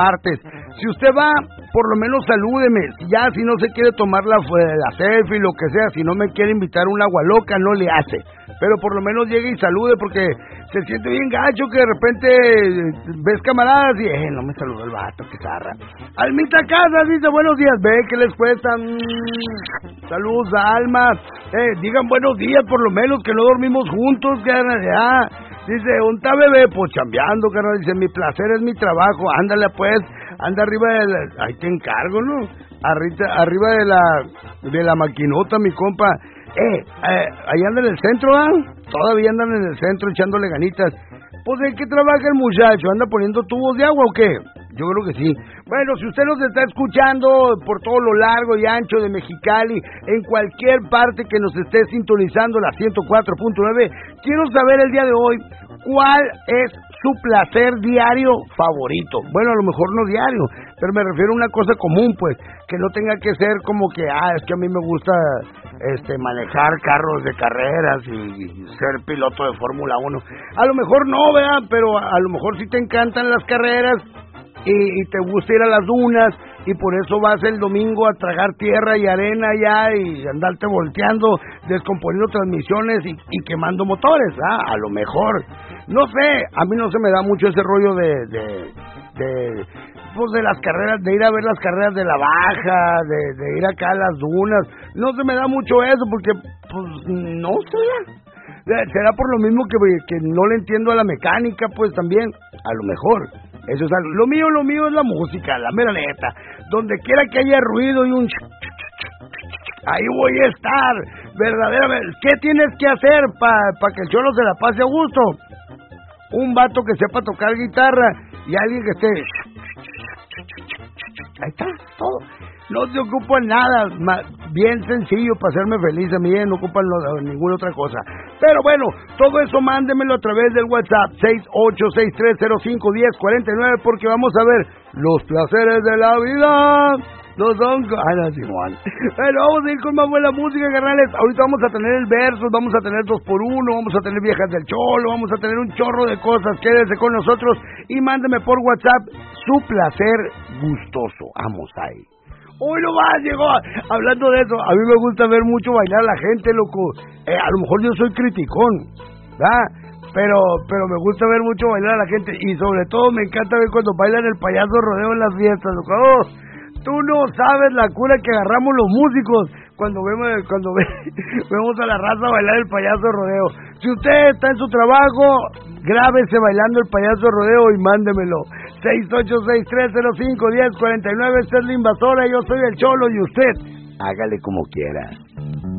martes. Si usted va, por lo menos salúdeme. Ya si no se quiere tomar la selfie, lo que sea, si no me quiere invitar a una agua loca, no le hace. Pero por lo menos llegue y salude, porque se siente bien gacho que de repente ves camaradas y no me saludó el vato, qué zarra. Almita Casas dice buenos días, ve que les cuesta. Saludos a Alma. Digan buenos días por lo menos, que no dormimos juntos, que dice, ¿unta bebé? Pues chambeando, carnal. Dice, mi placer es mi trabajo. Ándale pues, anda arriba de la... Ahí te encargo, ¿no? Arriba de la maquinota, mi compa. Ahí anda en el centro, ¿ah? Todavía andan en el centro echándole ganitas. Pues, ¿en qué trabaja el muchacho? ¿Anda poniendo tubos de agua o qué? Yo creo que sí. Bueno, si usted nos está escuchando por todo lo largo y ancho de Mexicali, en cualquier parte que nos esté sintonizando la 104.9, quiero saber el día de hoy cuál es su placer diario favorito. Bueno, a lo mejor no diario, pero me refiero a una cosa común, pues, que no tenga que ser como que, es que a mí me gusta manejar carros de carreras y ser piloto de Fórmula 1. A lo mejor no, ¿verdad? Pero a lo mejor sí te encantan las carreras y te gusta ir a las dunas y por eso vas el domingo a tragar tierra y arena allá y andarte volteando, descomponiendo transmisiones y quemando motores, a lo mejor. No sé, a mí no se me da mucho ese rollo de las carreras, de ir a ver las carreras de la baja, de ir acá a las dunas. No se me da mucho eso porque, pues, no sé. Será por lo mismo que no le entiendo a la mecánica, pues también, a lo mejor. Eso es algo. Lo mío es la música, la mera neta. Donde quiera que haya ruido y un... ahí voy a estar, verdaderamente. ¿Qué tienes que hacer para que el cholo se la pase a gusto? Un vato que sepa tocar guitarra y alguien que esté... ahí está, todo. No se ocupan nada, bien sencillo para hacerme feliz a mí, no ocupan ninguna otra cosa. Pero bueno, todo eso mándemelo a través del WhatsApp 6863051049, porque vamos a ver los placeres de la vida. No son... Simón. Bueno, vamos a ir con más buena música, carnales. Ahorita vamos a tener el verso, vamos a tener 2x1, vamos a tener viejas del cholo, vamos a tener un chorro de cosas. Quédese con nosotros y mándeme por WhatsApp su placer gustoso. Vamos ahí. Hoy no más llegó. Hablando de eso, a mí me gusta ver mucho bailar a la gente, loco. A lo mejor yo soy criticón, ¿verdad? Pero me gusta ver mucho bailar a la gente. Y sobre todo me encanta ver cuando bailan el payaso rodeo en las fiestas, loco. Tú no sabes la cura que agarramos los músicos cuando vemos a la raza bailar el payaso rodeo. Si usted está en su trabajo, grábese bailando el payaso rodeo y mándemelo. 6863051049. Esta es la invasora, yo soy el cholo y usted hágale como quiera.